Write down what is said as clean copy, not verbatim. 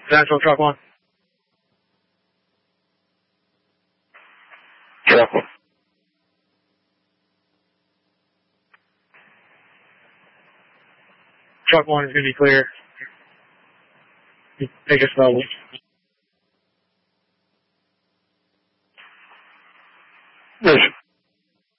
Central truck 1. Truck 1. Truck 1 is going to be clear. Take it slowly.